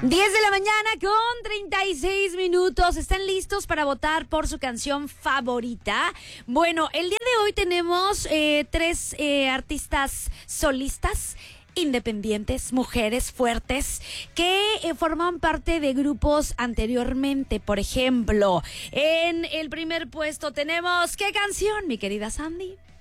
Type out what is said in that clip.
10 de la mañana con 36 minutos. ¿Están listos para votar por su canción favorita? Bueno, el día de hoy tenemos tres artistas solistas independientes, mujeres fuertes que forman parte de grupos anteriormente. Por ejemplo, en el primer puesto tenemos ¿qué canción, mi querida Sandy?